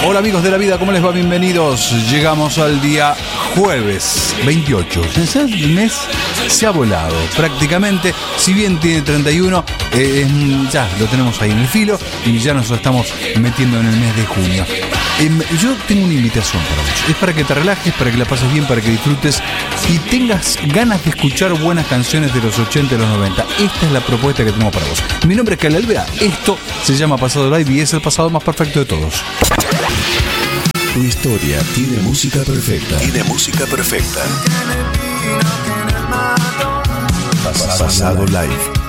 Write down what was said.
Hola amigos de la vida, ¿cómo les va? Bienvenidos. Llegamos al día jueves 28. El mes se ha volado prácticamente. Si bien tiene 31, ya lo tenemos ahí en el filo y ya nos estamos metiendo en el mes de junio. Yo tengo una invitación para vos. Es para que te relajes, para que la pases bien, para que disfrutes y tengas ganas de escuchar buenas canciones de los 80 y los 90. Esta es la propuesta que tenemos para vos. Mi nombre es Kyle Alvera. Esto se llama Pasado Live y es el pasado más perfecto de todos. Tu historia tiene música perfecta. Tiene música perfecta. Pasado Live.